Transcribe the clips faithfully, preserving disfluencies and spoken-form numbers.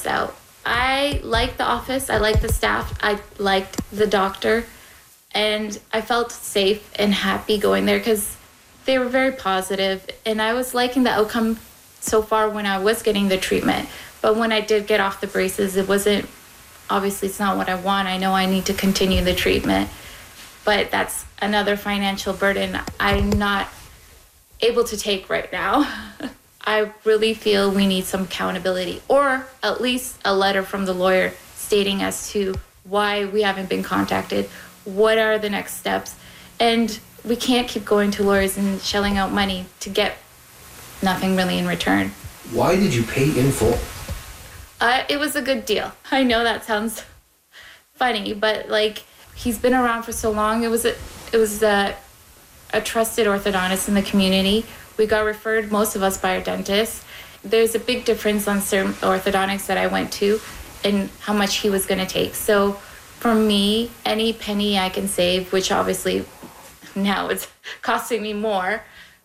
out. I liked the office. I liked the staff. I liked the doctor. And I felt safe and happy going there because they were very positive. And I was liking the outcome so far when I was getting the treatment. But when I did get off the braces, it wasn't, obviously it's not what I want. I know I need to continue the treatment. But that's another financial burden I'm not able to take right now. I really feel we need some accountability, or at least a letter from the lawyer stating as to why we haven't been contacted, what are the next steps. And we can't keep going to lawyers and shelling out money to get nothing really in return. Why did you pay in full? Uh, it was a good deal. I know that sounds funny, but like, he's been around for so long. It was a, it was a, a trusted orthodontist in the community. We got referred, most of us, by our dentist. There's a big difference on certain orthodontics that I went to and how much he was going to take. So for me, any penny I can save, which obviously now it's costing me more,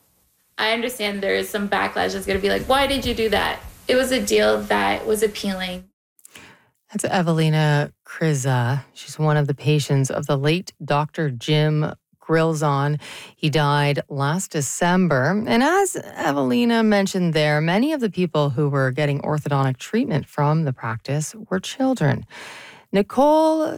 I understand there is some backlash that's going to be like, why did you do that? It was a deal that was appealing. That's Evelina Kriza. She's one of the patients of the late Doctor Jim Gilzon. He died last December. And as Evelina mentioned there, many of the people who were getting orthodontic treatment from the practice were children. Nicole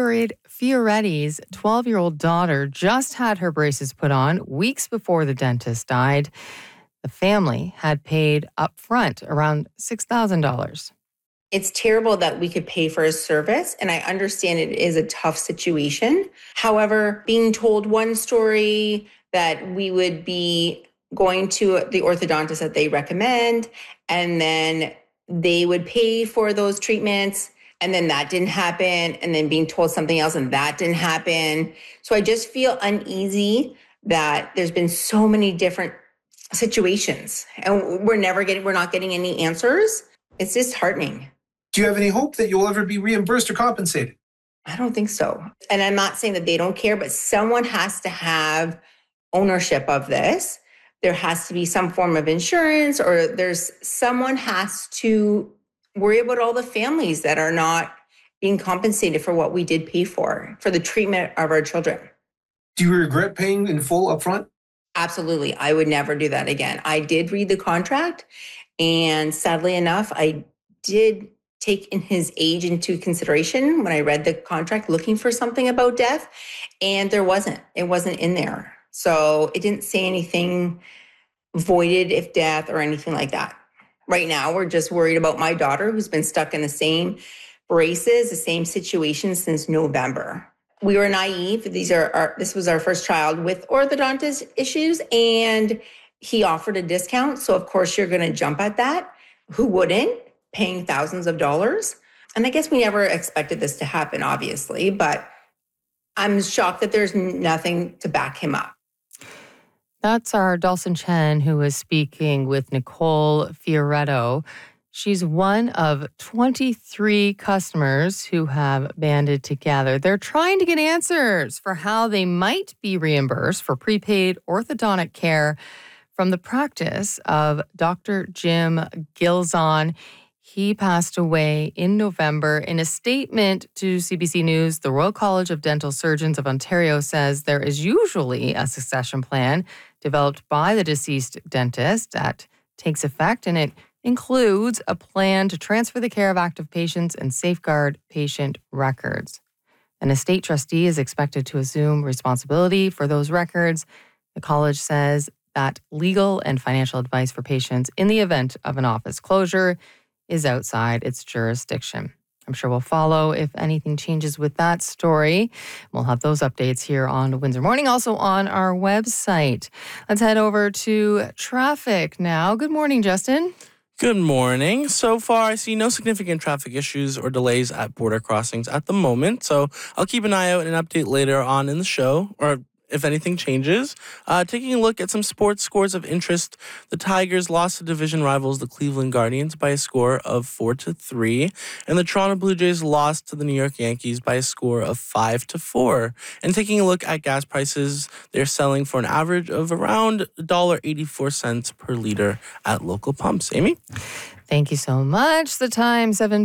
Fioretti's twelve-year-old daughter just had her braces put on weeks before the dentist died. The family had paid up front around six thousand dollars. It's terrible that we could pay for a service, and I understand it is a tough situation. However, being told one story that we would be going to the orthodontist that they recommend, and then they would pay for those treatments, and then that didn't happen, and then being told something else and that didn't happen. So I just feel uneasy that there's been so many different situations, and we're never getting, we're not getting any answers. It's disheartening. Do you have any hope that you'll ever be reimbursed or compensated? I don't think so. And I'm not saying that they don't care, but someone has to have ownership of this. There has to be some form of insurance, or there's someone has to worry about all the families that are not being compensated for what we did pay for, for the treatment of our children. Do you regret paying in full upfront? Absolutely. I would never do that again. I did read the contract, and sadly enough, I did take in his age into consideration when I read the contract looking for something about death, and there wasn't. It wasn't in there. So it didn't say anything voided if death or anything like that. Right now, we're just worried about my daughter, who's been stuck in the same braces, the same situation since November. We were naive. These are our, this was our first child with orthodontist issues, and he offered a discount. So of course you're going to jump at that. Who wouldn't? Paying thousands of dollars. And I guess we never expected this to happen, obviously, but I'm shocked that there's nothing to back him up. That's our Dawson Chen, who is speaking with Nicole Fioretto. She's one of twenty-three customers who have banded together. They're trying to get answers for how they might be reimbursed for prepaid orthodontic care from the practice of Doctor Jim Gilzon. He passed away in November. In a statement to C B C News, the Royal College of Dental Surgeons of Ontario says there is usually a succession plan developed by the deceased dentist that takes effect, and it includes a plan to transfer the care of active patients and safeguard patient records. An estate trustee is expected to assume responsibility for those records. The college says that legal and financial advice for patients in the event of an office closure is outside its jurisdiction. I'm sure we'll follow if anything changes with that story. We'll have those updates here on Windsor Morning, also on our website. Let's head over to traffic now. Good morning, Justin. Good morning. So far, I see no significant traffic issues or delays at border crossings at the moment. So I'll keep an eye out and an update later on in the show, or if anything changes. Uh, taking a look at some sports scores of interest, the Tigers lost to division rivals, the Cleveland Guardians, by a score of four to three, and the Toronto Blue Jays lost to the New York Yankees by a score of five to four. And taking a look at gas prices, they're selling for an average of around one dollar and eighty-four cents per liter at local pumps. Amy? Thank you so much. The time, seven